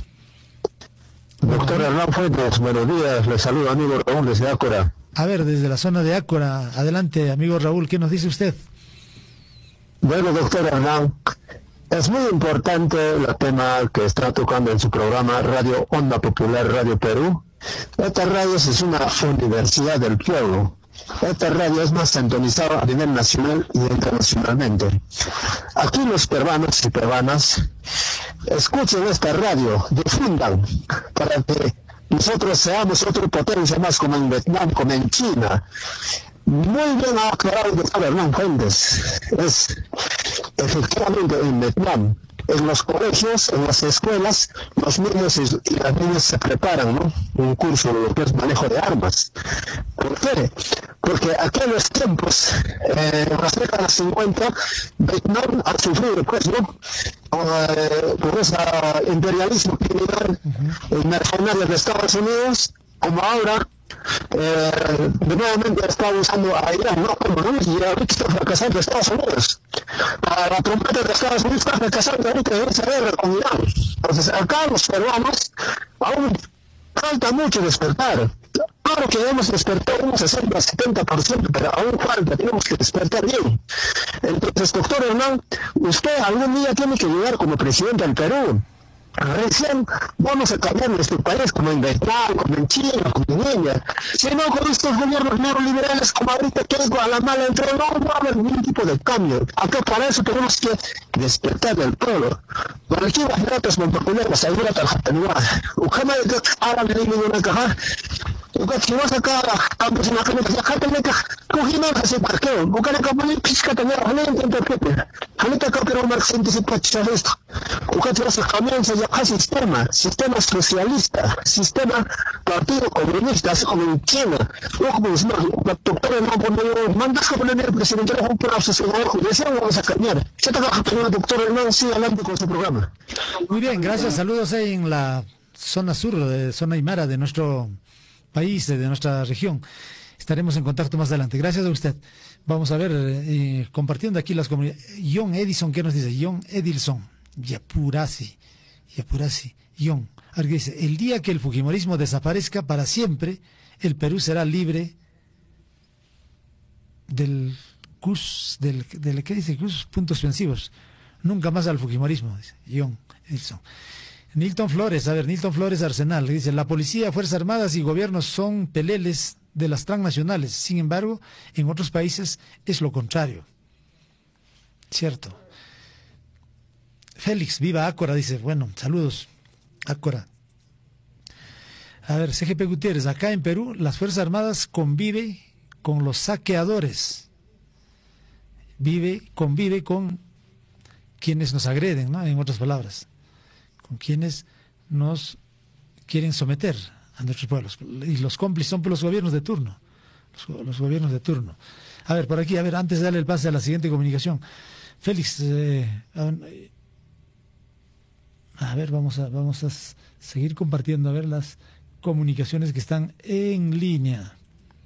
Doctor Hernán Fuentes, buenos días, le saluda amigo Raúl desde Ácora. A ver, desde la zona de Ácora, adelante, amigo Raúl, ¿qué nos dice usted? Bueno, doctor Hernán, es muy importante el tema que está tocando en su programa Radio Onda Popular Radio Perú. Esta radio es una universidad del pueblo. Esta radio es más sintonizada a nivel nacional y internacionalmente. Aquí los peruanos y peruanas escuchen esta radio, difundan, para que nosotros seamos otra potencia más como en Vietnam, como en China. Muy bien ha aclarado el doctor Hernán Fuentes. Es efectivamente en Vietnam, en los colegios, en las escuelas, los niños y las niñas se preparan, ¿no? Un curso de lo que es manejo de armas. ¿Por qué? Porque aquí en los tiempos, en las décadas 50, Vietnam ha sufrido, pues, ¿no? Por ese imperialismo criminal y mercenario de Estados Unidos, como ahora, de nuevamente está usando a Irán, ¿no? Como no, y ahorita está fracasando Estados Unidos. La trompeta de Estados Unidos está fracasando ahorita en esa guerra con Irán. Entonces, acá los peruanos aún falta mucho despertar. Claro que hemos despertado un 60-70%, pero aún falta, tenemos que despertar bien. Entonces, doctor Hernán, usted algún día tiene que llegar como presidente del Perú. Recién vamos a cambiar nuestro país, como en Vietnam, como en China, como en India. Si no, con estos gobiernos neoliberales como ahorita que a la mala entre no va a haber ningún tipo de cambio. Acá para eso tenemos que despertar del pueblo. Para aquí las ratas montacuneras, ayuda a Tarjatanua. Ujama de árabe de una caja. Si vas acá a campos en la camioneta, ya jate meca, cogimos a ese parqueo. Buscar acá para pisca también, a ver, interprete. Ahorita acá pero marxista se puede echar esto. Buscar los camiones ya sistema socialista, sistema partido comunista, así como en China. No como es más, la doctora no pone, mandas que poner el presidente de un proceso de judicial, vamos a cambiar. Se te va a poner el doctor Hernán, sigue adelante con su programa. Muy bien, gracias, saludos ahí en la zona sur, zona Aymara de nuestro país, de nuestra región. Estaremos en contacto más adelante. Gracias a usted. Vamos a ver, compartiendo aquí las comunidades. John Edison, ¿qué nos dice? John Edilson, Yapurasi, John. A ver qué dice. El día que el fujimorismo desaparezca para siempre, el Perú será libre del CUS, ¿qué dice? CUS, puntos suspensivos. Nunca más al fujimorismo, dice John Edilson. Nilton Flores, Nilton Flores Arsenal, dice, la policía, Fuerzas Armadas y gobiernos son peleles de las transnacionales, sin embargo, en otros países es lo contrario. Cierto. Félix, viva Ácora, dice, bueno, saludos, Ácora. A ver, CGP Gutiérrez, acá en Perú, las Fuerzas Armadas convive con los saqueadores, convive con quienes nos agreden, ¿no? En otras palabras, con quienes nos quieren someter a nuestros pueblos. Y los cómplices son los gobiernos de turno. Los gobiernos de turno. A ver, por aquí, antes de darle el pase a la siguiente comunicación. Félix, vamos a seguir compartiendo, las comunicaciones que están en línea.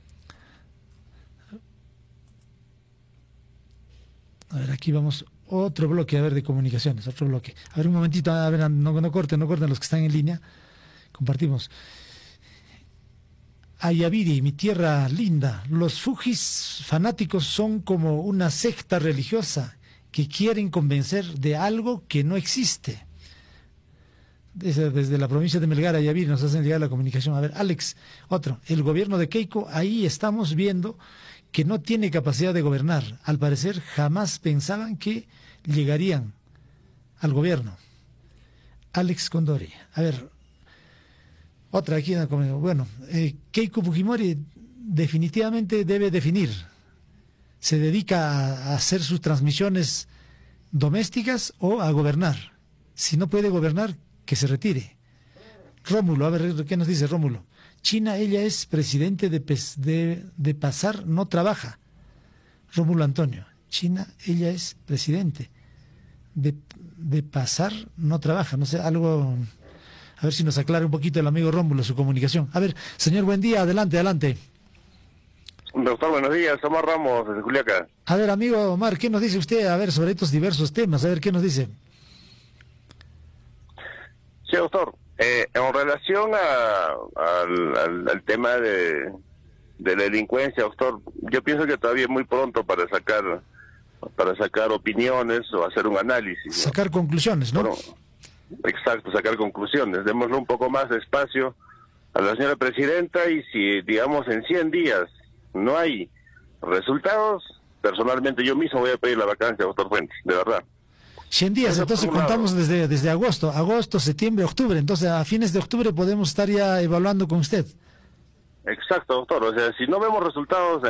A ver, aquí vamos... Otro bloque, de comunicaciones, otro bloque. Un momentito, no corten los que están en línea. Compartimos. Ayaviri, mi tierra linda. Los fujis fanáticos son como una secta religiosa que quieren convencer de algo que no existe. Desde la provincia de Melgar, Ayaviri, nos hacen llegar la comunicación. Alex, otro. El gobierno de Keiko, ahí estamos viendo que no tiene capacidad de gobernar. Al parecer jamás pensaban que llegarían al gobierno. Alex Condori. Otra aquí. Bueno, Keiko Fujimori definitivamente debe definir. ¿Se dedica a hacer sus transmisiones domésticas o a gobernar? Si no puede gobernar, que se retire. Rómulo, a ver, ¿qué nos dice Rómulo? China, ella es presidente de pasar, no trabaja. Rómulo Antonio, China, ella es presidente de pasar, no trabaja. No sé, algo, a ver si nos aclara un poquito el amigo Rómulo su comunicación. A ver, señor, buen día, adelante, adelante. Doctor, buenos días, Omar Ramos, desde Juliaca. A ver, amigo Omar, ¿qué nos dice usted, a ver, sobre estos diversos temas? A ver, ¿qué nos dice? Sí, doctor, en relación al tema de la delincuencia, doctor, yo pienso que todavía es muy pronto para sacar opiniones o hacer un análisis, ¿no? Sacar conclusiones, ¿no? Bueno, exacto, sacar conclusiones. Démosle un poco más de espacio a la señora presidenta, y si, digamos, en 100 días no hay resultados, personalmente yo mismo voy a pedir la vacancia, doctor Fuentes, de verdad. 100 días, Eso entonces por un contamos desde agosto, septiembre, octubre. Entonces a fines de octubre podemos estar ya evaluando con usted. Exacto, doctor. O sea, si no vemos resultados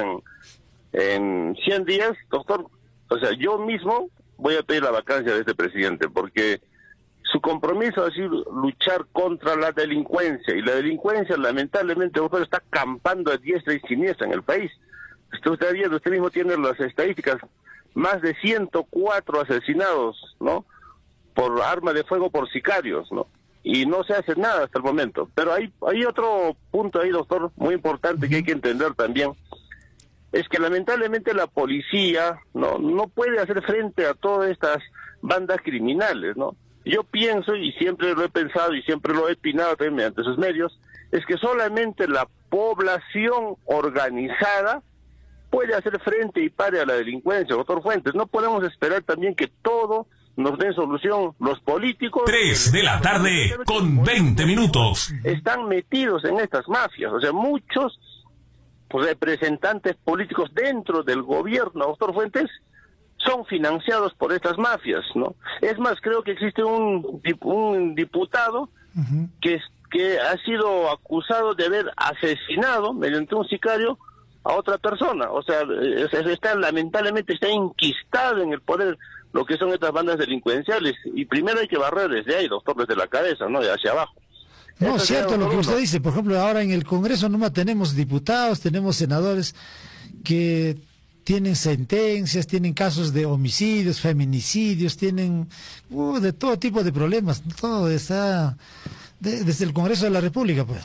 en 100 días, doctor, o sea, yo mismo voy a pedir la vacancia de este presidente, porque su compromiso ha sido luchar contra la delincuencia, y la delincuencia lamentablemente, doctor, está campando a diestra y siniestra en el país. Usted mismo tiene las estadísticas, más de 104 asesinados, ¿no?, por arma de fuego por sicarios, ¿no?, y no se hace nada hasta el momento. Pero hay otro punto ahí, doctor, muy importante que hay que entender también, es que lamentablemente la policía no puede hacer frente a todas estas bandas criminales, ¿no? Yo pienso, y siempre lo he pensado y siempre lo he opinado también mediante sus medios, es que solamente la población organizada puede hacer frente y pare a la delincuencia, doctor Fuentes. No podemos esperar también que todo nos den solución los políticos. 3 de la tarde con 20 minutos. Están metidos en estas mafias, o sea, muchos representantes políticos dentro del gobierno, doctor Fuentes, son financiados por estas mafias, ¿no? Es más, creo que existe un diputado que ha sido acusado de haber asesinado mediante un sicario a otra persona. O sea, lamentablemente está enquistado en el poder lo que son estas bandas delincuenciales, y primero hay que barrer desde ahí, doctor, desde la cabeza, ¿no?, de hacia abajo. No, es cierto lo que usted dice. Por ejemplo, ahora en el Congreso nomás tenemos diputados, tenemos senadores que tienen sentencias, tienen casos de homicidios, feminicidios, tienen de todo tipo de problemas. Todo está desde el Congreso de la República, pues.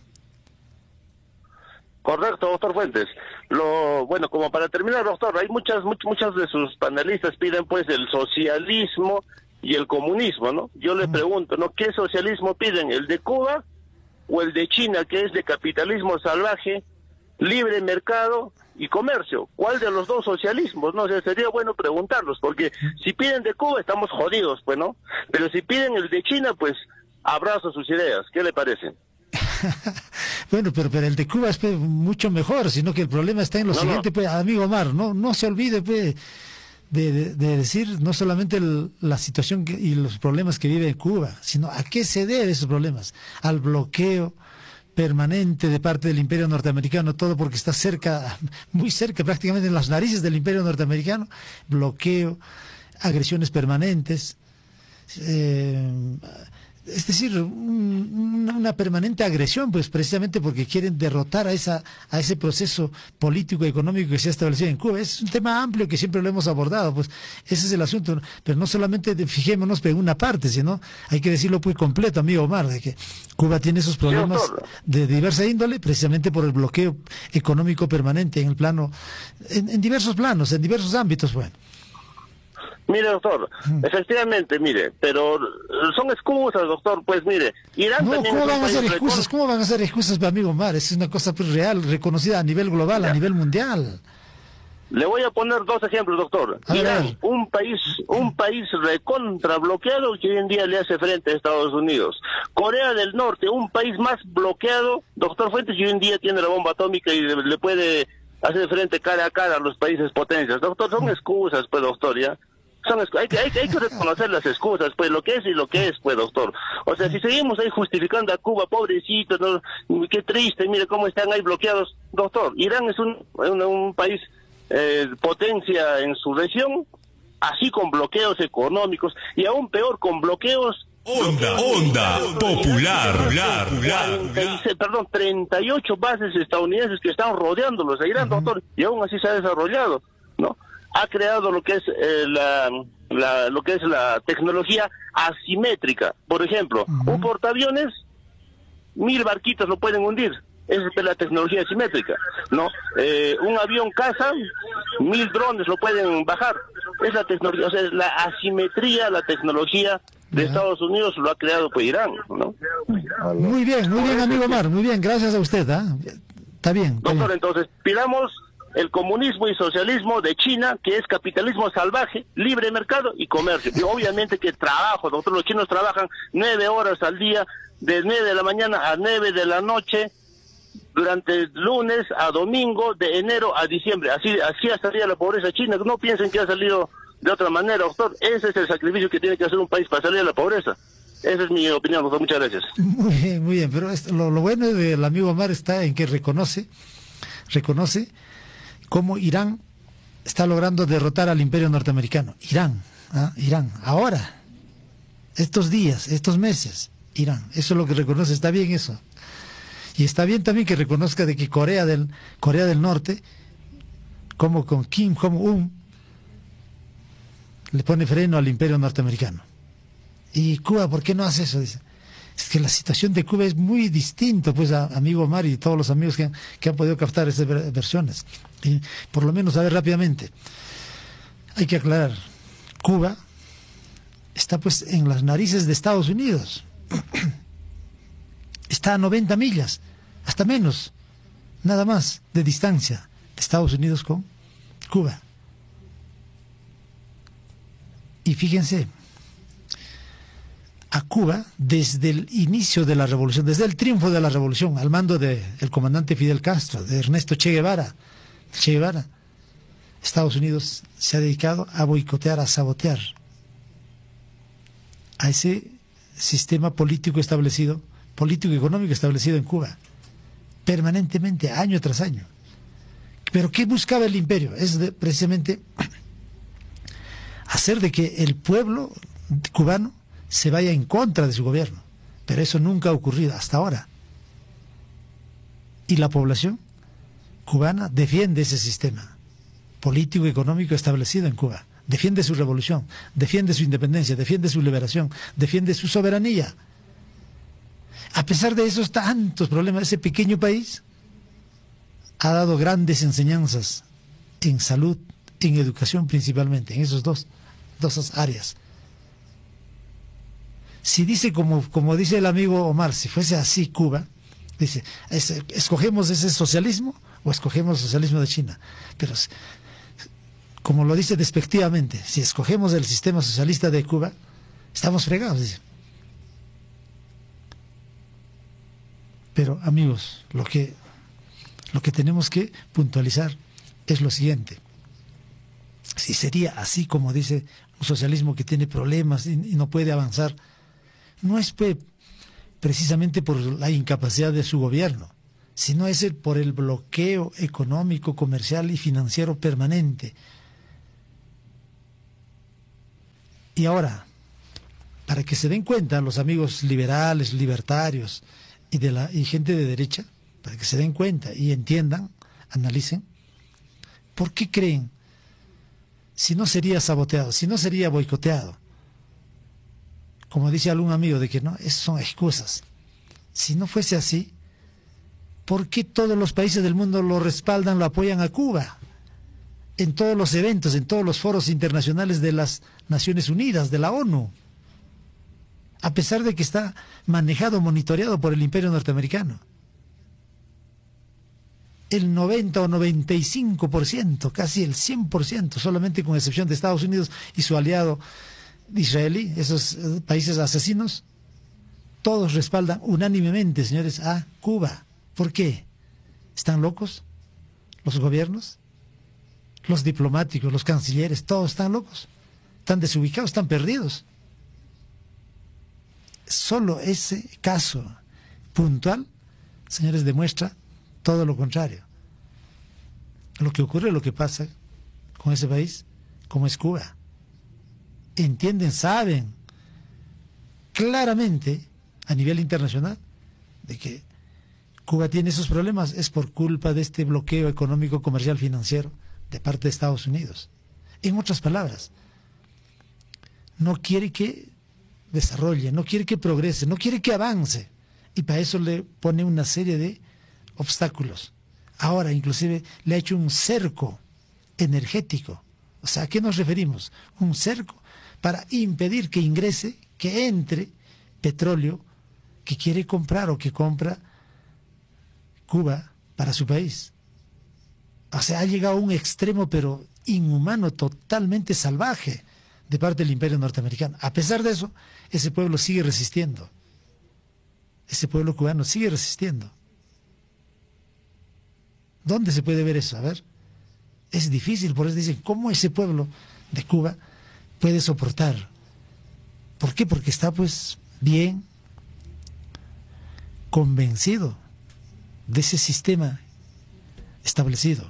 Correcto, doctor Fuentes. Bueno, como para terminar, doctor, hay muchas de sus panelistas piden pues el socialismo y el comunismo, ¿no? Yo le pregunto, ¿no?, ¿qué socialismo piden? ¿El de Cuba o el de China, que es de capitalismo salvaje, libre mercado y comercio? ¿Cuál de los dos socialismos? No, o sea, sería bueno preguntarlos, porque si piden de Cuba estamos jodidos, pues, ¿no? Pero si piden el de China, pues abrazo sus ideas. ¿Qué le parece? Bueno, pero el de Cuba es pues, mucho mejor, sino que el problema está en lo siguiente, pues, amigo Omar, no se olvide, pues, de decir no solamente la situación y los problemas que vive Cuba, sino a qué se deben esos problemas. Al bloqueo permanente de parte del Imperio Norteamericano, todo porque está cerca, muy cerca, prácticamente en las narices del Imperio Norteamericano, bloqueo, agresiones permanentes, es decir, una permanente agresión, pues precisamente porque quieren derrotar a ese proceso político y económico que se ha establecido en Cuba. Es un tema amplio que siempre lo hemos abordado, pues ese es el asunto, pero no solamente fijémonos en una parte, sino hay que decirlo pues completo, amigo Omar, de que Cuba tiene esos problemas de diversa índole, precisamente por el bloqueo económico permanente en el plano, en diversos planos, en diversos ámbitos, bueno. Mire, doctor, efectivamente, mire, pero son excusas, doctor, pues mire, Irán también... ¿Cómo van a ser excusas? ¿Cómo van a ser excusas, amigo Omar? Es una cosa pues, real, reconocida a nivel global, a nivel mundial. Le voy a poner dos ejemplos, doctor. Irán, un país recontra bloqueado que hoy en día le hace frente a Estados Unidos. Corea del Norte, un país más bloqueado, doctor Fuentes, que hoy en día tiene la bomba atómica y le puede hacer frente cara a cara a los países potencias. Doctor, son excusas, pues, doctor, ¿ya? Hay que reconocer las excusas, pues, lo que es y lo que es, pues, doctor. O sea, si seguimos ahí justificando a Cuba, pobrecito, ¿no?, qué triste, mire cómo están ahí bloqueados. Doctor, Irán es un país potencia en su región, así con bloqueos económicos, y aún peor, con bloqueos Onda Popular. 38 bases estadounidenses que están rodeándolos a Irán, doctor, y aún así se ha desarrollado, ¿no? Ha creado lo que es la tecnología asimétrica. Por ejemplo, un portaaviones, 1000 barquitos lo pueden hundir. Esa es la tecnología asimétrica, ¿no? Un avión caza, 1000 drones lo pueden bajar. Es la tecnología, o sea, es la asimetría, la tecnología de Estados Unidos lo ha creado pues Irán, ¿no? Muy bien, amigo Omar, muy bien, gracias a usted, Está bien. Doctor, entonces, pidamos el comunismo y socialismo de China, que es capitalismo salvaje, libre mercado y comercio. Y obviamente que trabajo, doctor, los chinos trabajan 9 horas al día, de 9 de la mañana a 9 de la noche, durante lunes a domingo, de enero a diciembre. Así ha salido la pobreza china. No piensen que ha salido de otra manera, doctor. Ese es el sacrificio que tiene que hacer un país para salir de la pobreza. Esa es mi opinión, doctor. Muchas gracias. Muy bien. Pero lo bueno del amigo Omar está en que reconoce cómo Irán está logrando derrotar al imperio norteamericano. Irán. Ahora, estos días, estos meses, Irán. Eso es lo que reconoce. Está bien eso. Y está bien también que reconozca de que Corea del Norte, como con Kim Jong-un, le pone freno al imperio norteamericano. Y Cuba, ¿por qué no hace eso? Dice, es que la situación de Cuba es muy distinta, pues, amigo Omar y todos los amigos que han podido captar esas versiones. Y por lo menos, a ver rápidamente, hay que aclarar, Cuba está pues en las narices de Estados Unidos. Está a 90 millas, hasta menos, nada más, de distancia de Estados Unidos con Cuba. Y fíjense, a Cuba, desde el inicio de la revolución, desde el triunfo de la revolución, al mando del comandante Fidel Castro, de Ernesto Che Guevara, Estados Unidos se ha dedicado a boicotear, a sabotear a ese sistema político y económico establecido en Cuba, permanentemente, año tras año. Pero ¿qué buscaba el imperio? Es precisamente hacer de que el pueblo cubano se vaya en contra de su gobierno. Pero eso nunca ha ocurrido hasta ahora. Y la población cubana defiende ese sistema político y económico establecido en Cuba. Defiende su revolución, defiende su independencia, defiende su liberación, defiende su soberanía. A pesar de esos tantos problemas, ese pequeño país ha dado grandes enseñanzas en salud, en educación principalmente, en esos dos áreas. Si dice, como dice el amigo Omar, si fuese así Cuba, dice, ¿escogemos ese socialismo o escogemos el socialismo de China? Pero, como lo dice despectivamente, si escogemos el sistema socialista de Cuba, estamos fregados, dice. Pero, amigos, lo que tenemos que puntualizar es lo siguiente. Si sería así como dice un socialismo que tiene problemas y no puede avanzar, no es precisamente por la incapacidad de su gobierno, sino es por el bloqueo económico, comercial y financiero permanente. Y ahora, para que se den cuenta los amigos liberales, libertarios y gente de derecha, para que se den cuenta y entiendan, analicen, ¿por qué creen? Si no sería saboteado, si no sería boicoteado, como dice algún amigo, de que no, esas son excusas. Si no fuese así, ¿por qué todos los países del mundo lo respaldan, lo apoyan a Cuba? En todos los eventos, en todos los foros internacionales de las Naciones Unidas, de la ONU, a pesar de que está manejado, monitoreado por el imperio norteamericano. El 90 o 95%, casi el 100%, solamente con excepción de Estados Unidos y su aliado israelí, esos países asesinos, todos respaldan unánimemente, señores, a Cuba. ¿Por qué? ¿Están locos? ¿Los gobiernos? ¿Los diplomáticos, los cancilleres, todos están locos? ¿Están desubicados? ¿Están perdidos? Solo ese caso puntual, señores, demuestra todo lo contrario. Lo que ocurre, lo que pasa con ese país, como es Cuba. Entienden, saben claramente a nivel internacional de que Cuba tiene esos problemas es por culpa de este bloqueo económico, comercial, financiero de parte de Estados Unidos. En otras palabras, no quiere que desarrolle, no quiere que progrese, no quiere que avance, y para eso le pone una serie de obstáculos. Ahora inclusive le ha hecho un cerco energético. O sea, ¿a qué nos referimos? Un cerco para impedir que ingrese, que entre petróleo que quiere comprar o que compra Cuba para su país. O sea, ha llegado a un extremo pero inhumano, totalmente salvaje de parte del imperio norteamericano. A pesar de eso, ese pueblo sigue resistiendo. Ese pueblo cubano sigue resistiendo. ¿Dónde se puede ver eso? A ver, es difícil, por eso dicen, ¿cómo ese pueblo de Cuba puede soportar? ¿Por qué? Porque está pues bien convencido de ese sistema establecido.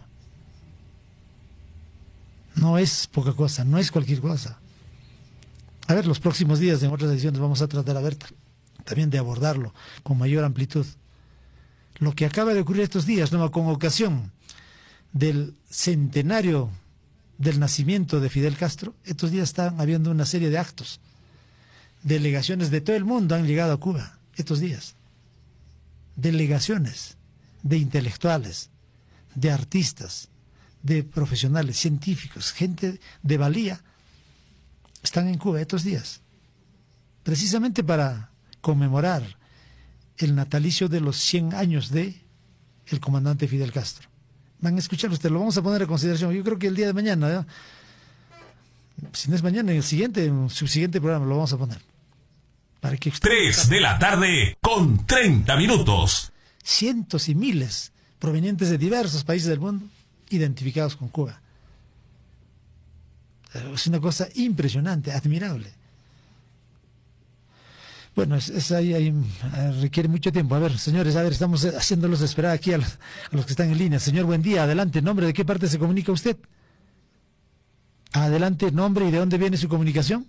No es poca cosa, no es cualquier cosa. A ver, los próximos días en otras ediciones vamos a tratar, a ver, también de abordarlo con mayor amplitud. Lo que acaba de ocurrir estos días, ¿no? Con ocasión del centenario del nacimiento de Fidel Castro, estos días están habiendo una serie de actos. Delegaciones de todo el mundo han llegado a Cuba estos días. Delegaciones de intelectuales, de artistas, de profesionales, científicos, gente de valía, están en Cuba estos días, precisamente para conmemorar el natalicio de los 100 años de el comandante Fidel Castro. Van a escuchar ustedes, lo vamos a poner a consideración. Yo creo que el día de mañana, ¿no? Si no es mañana, en el subsiguiente programa lo vamos a poner. Para que 3 de la tarde con 30 minutos. Cientos y miles provenientes de diversos países del mundo identificados con Cuba. Es una cosa impresionante, admirable. Bueno, ahí requiere mucho tiempo. A ver, señores, estamos haciéndolos esperar aquí a los que están en línea. Señor, buen día, adelante. ¿Nombre de qué parte se comunica usted? Adelante, nombre y de dónde viene su comunicación.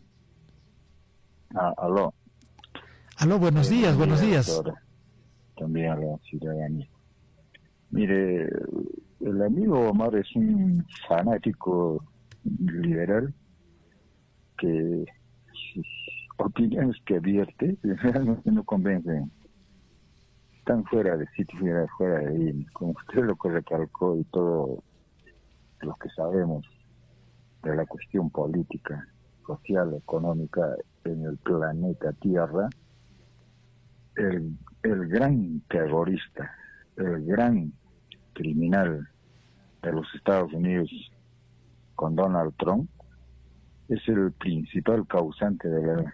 Aló. Aló, buenos días, buenos días. Doctora. También a la ciudadanía. Mire, el amigo Omar es un fanático liberal que sus opiniones que vierte realmente no convencen. Están fuera de sitio, fuera de ahí, como usted lo que recalcó y todo lo que sabemos de la cuestión política, social, económica en el planeta Tierra. El gran terrorista, el gran criminal de los Estados Unidos con Donald Trump es el principal causante de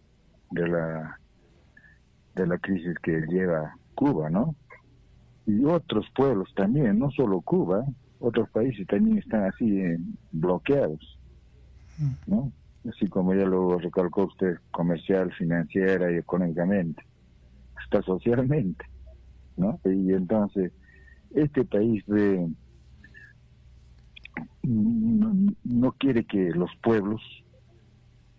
la crisis que lleva Cuba, ¿no? Y otros pueblos también, no solo Cuba, otros países también están así bloqueados, ¿no? Así como ya lo recalcó usted, comercial, financiera y económicamente, hasta socialmente, ¿no? Y entonces este país no quiere que los pueblos